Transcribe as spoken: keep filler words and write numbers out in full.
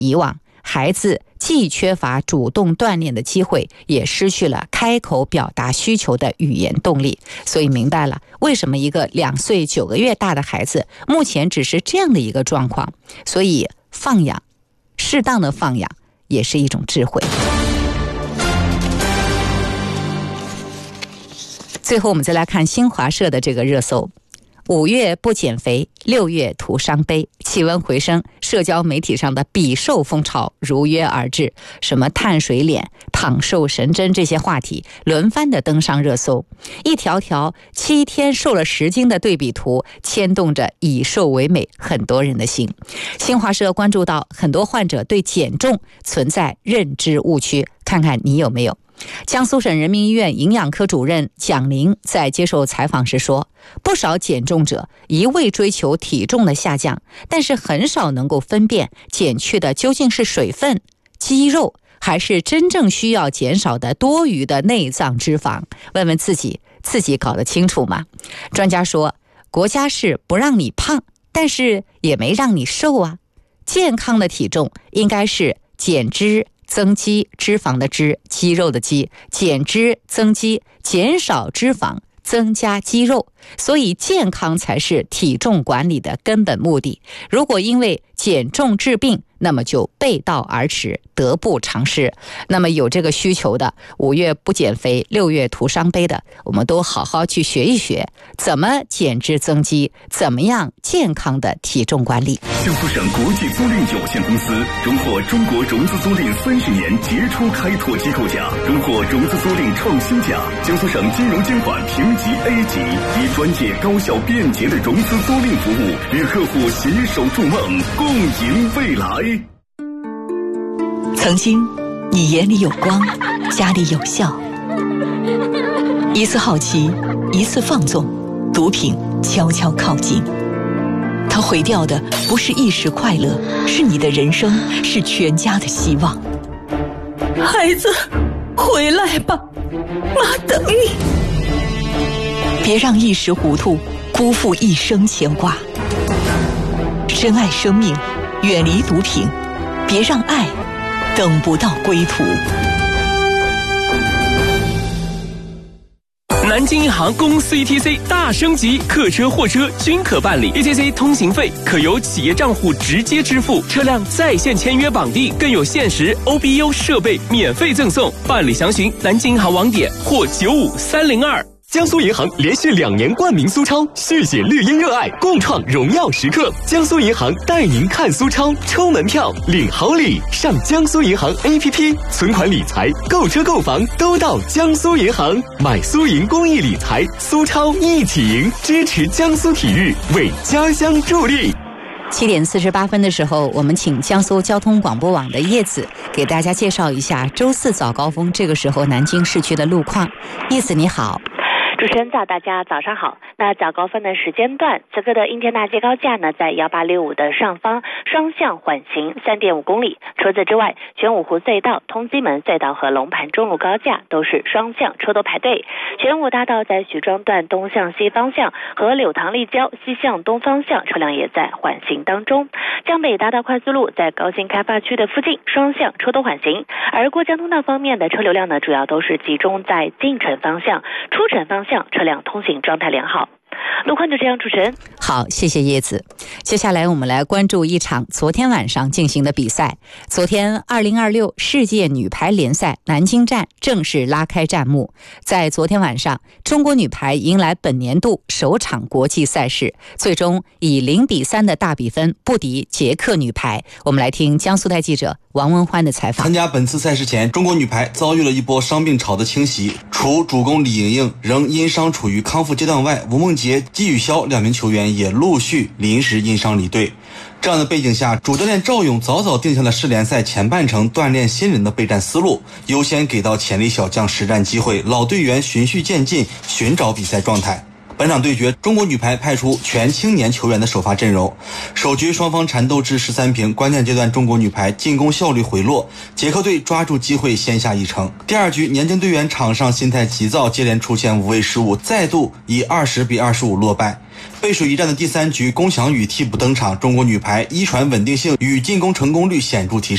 以往，孩子既缺乏主动锻炼的机会，也失去了开口表达需求的语言动力。所以明白了为什么一个两岁九个月大的孩子目前只是这样的一个状况。所以放养，适当的放养也是一种智慧。最后我们再来看新华社的这个热搜，五月不减肥，六月徒伤悲，气温回升，社交媒体上的比瘦风潮如约而至，什么碳水脸、躺瘦神针这些话题轮番的登上热搜，一条条七天瘦了十斤的对比图牵动着以瘦为美很多人的心。新华社关注到很多患者对减重存在认知误区，看看你有没有。江苏省人民医院营养科主任蒋玲在接受采访时说，不少减重者一味追求体重的下降，但是很少能够分辨减去的究竟是水分、肌肉，还是真正需要减少的多余的内脏脂肪。问问自己，自己搞得清楚吗？专家说，国家是不让你胖，但是也没让你瘦啊。健康的体重应该是减脂增肌，脂肪的脂，肌肉的肌，减脂增肌，减少脂肪，增加肌肉。所以健康才是体重管理的根本目的。如果因为减重治病，那么就背道而驰，得不偿失。那么有这个需求的，五月不减肥，六月徒伤悲的，我们都好好去学一学，怎么减脂增肌，怎么样健康的体重管理。 江苏省国际租赁有限公司荣获中国融资租赁三十年杰出开拓机构奖，荣获融资租赁创新奖，江苏省金融监管评级 A 级，以专业、高效、便捷的融资租赁服务，与客户携手筑梦，共赢未来。 曾经，你眼里有光，家里有笑。一次好奇，一次放纵，毒品悄悄靠近。它毁掉的不是一时快乐，是你的人生，是全家的希望。 孩子，回来吧，妈等你。 别让一时糊涂辜负一生牵挂。珍爱生命，远离毒品，别让爱等不到归途。 南京银行公司 E T C 大升级，客车、货车均可办理 E T C 通行费，可由企业账户直接支付，车辆在线签约绑定，更有限时 O B U 设备免费赠送。办理详询南京银行网点或九五三零二。 江苏银行连续两年冠名苏超，续写绿茵热爱，共创荣耀时刻。江苏银行带您看苏超，抽门票领好礼，上江苏银行 A P P， 存款理财、购车购房都到江苏银行，买苏银公益理财，苏超一起赢，支持江苏体育，为家乡助力。 七点四十八分的时候，我们请江苏交通广播网的叶子给大家介绍一下周四早高峰这个时候南京市区的路况。叶子你好。 主持人早，大家早上好。那早高峰的时间段，此刻的应天大街高架呢，在一八六五的上方，双向缓行 三点五公里。除此之外，全五湖隧道、通济门隧道和龙盘中路高架都是双向车都排队。全五大道在许庄段东向西方向和柳塘立交西向东方向车辆也在缓行当中。江北大道快速路在高新开发区的附近双向车都缓行。而过江通道方面的车流量呢，主要都是集中在进城方向，出城方向车辆通行状态良好。路况就这样，主持人。 好，谢谢叶子。接下来我们来关注一场昨天晚上进行的比赛。昨天二零二六世界女排联赛南京站正式拉开战幕。在昨天晚上，中国女排迎来本年度首场国际赛事，最终以零比三的大比分不敌捷克女排。我们来听江苏台记者王文欢的采访。 参加本次赛事前，中国女排遭遇了一波伤病潮的侵袭，除主攻李盈莹仍因伤处于康复阶段外，吴梦洁、季雨潇两名球员也陆续临时因伤离队。这样的背景下，主教练赵勇早早定下了世联赛前半程锻炼新人的备战思路，优先给到潜力小将实战机会，老队员循序渐进，寻找比赛状态。本场对决，中国女排派出全青年球员的首发阵容，首局双方缠斗至十三平，关键阶段中国女排进攻效率回落，捷克队抓住机会先下一城。第二局，年轻队员场上心态急躁，接连出现无谓失误，再度以二十比二十五落败。背水一战的第三局，龚翔宇替补登场，中国女排一传稳定性与进攻成功率显著提升。